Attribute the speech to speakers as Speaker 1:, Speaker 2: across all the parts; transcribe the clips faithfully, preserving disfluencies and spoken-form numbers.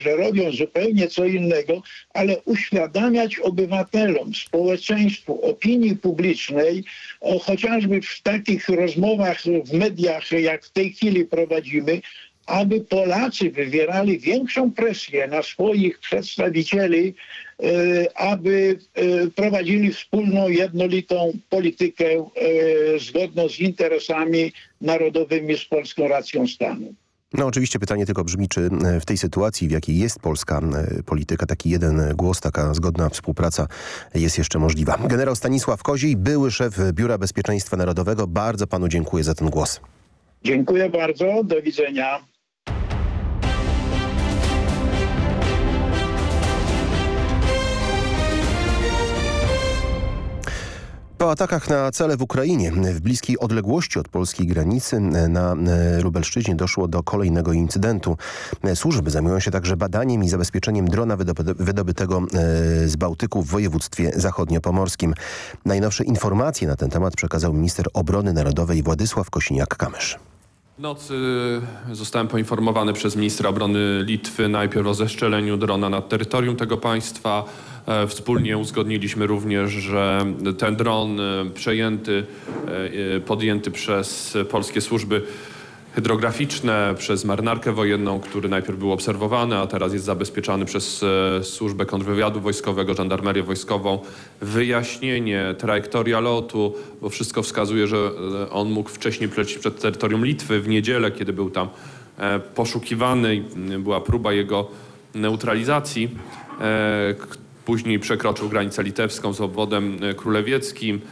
Speaker 1: że robią zupełnie co innego, ale uświadamiać obywatelom, społeczeństwu, opinii publicznej, o, chociażby w takich rozmowach w mediach, jak w tej chwili prowadzimy, aby Polacy wywierali większą presję na swoich przedstawicieli, aby prowadzili wspólną, jednolitą politykę zgodną z interesami narodowymi, z polską racją stanu.
Speaker 2: No oczywiście pytanie tylko brzmi, czy w tej sytuacji, w jakiej jest polska polityka, taki jeden głos, taka zgodna współpraca jest jeszcze możliwa. Generał Stanisław Koziej, były szef Biura Bezpieczeństwa Narodowego. Bardzo panu dziękuję za ten głos.
Speaker 1: Dziękuję bardzo. Do widzenia.
Speaker 2: Po atakach na cele w Ukrainie w bliskiej odległości od polskiej granicy na Lubelszczyźnie doszło do kolejnego incydentu. Służby zajmują się także badaniem i zabezpieczeniem drona wydobytego z Bałtyku w województwie zachodniopomorskim. Najnowsze informacje na ten temat przekazał minister obrony narodowej Władysław Kosiniak-Kamysz.
Speaker 3: W nocy zostałem poinformowany przez ministra obrony Litwy najpierw o zestrzeleniu drona nad terytorium tego państwa. Wspólnie uzgodniliśmy również, że ten dron przejęty, podjęty przez polskie służby hydrograficzne, przez marynarkę wojenną, który najpierw był obserwowany, a teraz jest zabezpieczany przez służbę kontrwywiadu wojskowego, żandarmerię wojskową. Wyjaśnienie, trajektoria lotu, bo wszystko wskazuje, że on mógł wcześniej przelecieć przed terytorium Litwy w niedzielę, kiedy był tam poszukiwany i była próba jego neutralizacji. Później przekroczył granicę litewską z obwodem królewieckim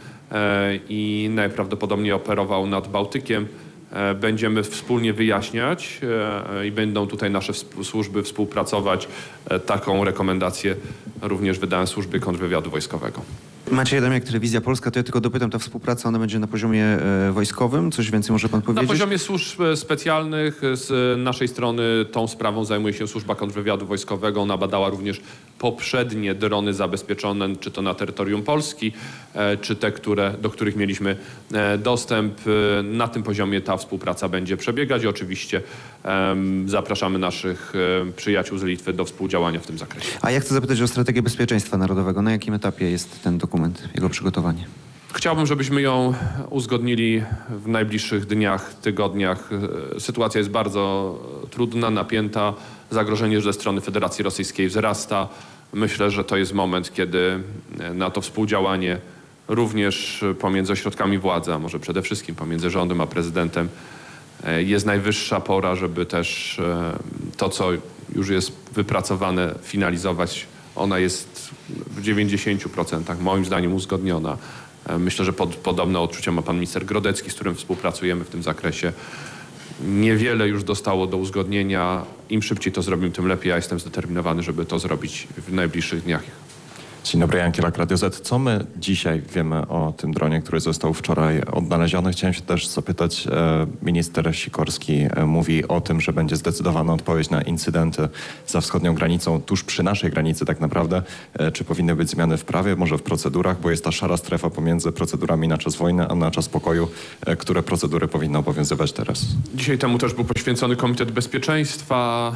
Speaker 3: i najprawdopodobniej operował nad Bałtykiem. Będziemy wspólnie wyjaśniać i będą tutaj nasze służby współpracować. Taką rekomendację również wydałem służbie kontrwywiadu wojskowego.
Speaker 4: Maciej Adamiak, Telewizja Polska. To ja tylko dopytam, ta współpraca ona będzie na poziomie e, wojskowym? Coś więcej może pan powiedzieć?
Speaker 3: Na poziomie służb specjalnych z naszej strony tą sprawą zajmuje się służba kontrwywiadu wojskowego. Ona badała również poprzednie drony zabezpieczone, czy to na terytorium Polski, e, czy te, które, do których mieliśmy e, dostęp. E, na tym poziomie ta współpraca będzie przebiegać i oczywiście e, zapraszamy naszych e, przyjaciół z Litwy do współdziałania w tym zakresie.
Speaker 4: A ja chcę zapytać o strategię bezpieczeństwa narodowego. Na jakim etapie jest ten dokument, jego przygotowanie?
Speaker 3: Chciałbym, żebyśmy ją uzgodnili w najbliższych dniach, tygodniach. Sytuacja jest bardzo trudna, napięta. Zagrożenie ze strony Federacji Rosyjskiej wzrasta. Myślę, że to jest moment, kiedy na to współdziałanie również pomiędzy ośrodkami władzy, a może przede wszystkim pomiędzy rządem a prezydentem, jest najwyższa pora, żeby też to, co już jest wypracowane, finalizować. Ona jest w dziewięćdziesięciu procentach moim zdaniem uzgodniona. Myślę, że pod, podobne odczucia ma pan minister Grodecki, z którym współpracujemy w tym zakresie. Niewiele już zostało do uzgodnienia. Im szybciej to zrobimy, tym lepiej. Ja jestem zdeterminowany, żeby to zrobić w najbliższych dniach.
Speaker 5: Dzień dobry, Jan Kielak, Radio Z. Co my dzisiaj wiemy o tym dronie, który został wczoraj odnaleziony? Chciałem się też zapytać, e, minister Sikorski e, mówi o tym, że będzie zdecydowana odpowiedź na incydenty za wschodnią granicą, tuż przy naszej granicy tak naprawdę. E, czy powinny być zmiany w prawie, może w procedurach, bo jest ta szara strefa pomiędzy procedurami na czas wojny, a na czas pokoju. E, które procedury powinny obowiązywać teraz?
Speaker 3: Dzisiaj temu też był poświęcony Komitet Bezpieczeństwa.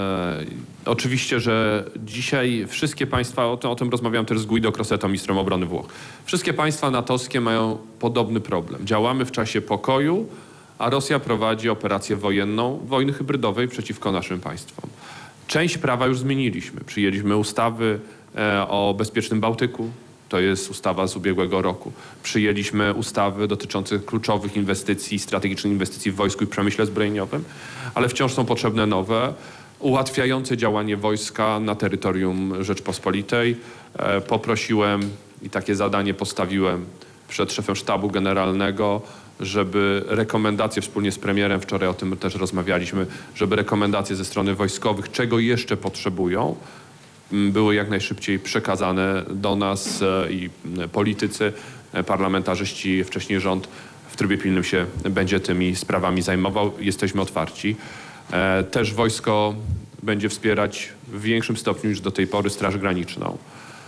Speaker 3: E, oczywiście, że dzisiaj wszystkie państwa, o, to, o tym rozmawiamy też z Guido Crossetto, ministrem obrony Włoch. Wszystkie państwa natowskie mają podobny problem. Działamy w czasie pokoju, a Rosja prowadzi operację wojenną, wojny hybrydowej przeciwko naszym państwom. Część prawa już zmieniliśmy. Przyjęliśmy ustawy e, o bezpiecznym Bałtyku. To jest ustawa z ubiegłego roku. Przyjęliśmy ustawy dotyczące kluczowych inwestycji, strategicznych inwestycji w wojsku i przemyśle zbrojeniowym, ale wciąż są potrzebne nowe, ułatwiające działanie wojska na terytorium Rzeczpospolitej. E, poprosiłem i takie zadanie postawiłem przed szefem sztabu generalnego, żeby rekomendacje wspólnie z premierem, wczoraj o tym też rozmawialiśmy, żeby rekomendacje ze strony wojskowych, czego jeszcze potrzebują, były jak najszybciej przekazane do nas e, i politycy, e, parlamentarzyści, wcześniej rząd w trybie pilnym się będzie tymi sprawami zajmował. Jesteśmy otwarci. E, też wojsko będzie wspierać w większym stopniu niż do tej pory Straż Graniczną.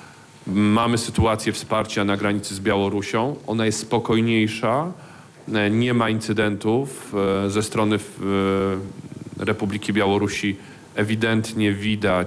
Speaker 3: Mamy sytuację wsparcia na granicy z Białorusią. Ona jest spokojniejsza. E, nie ma incydentów e, ze strony e, Republiki Białorusi ewidentnie widać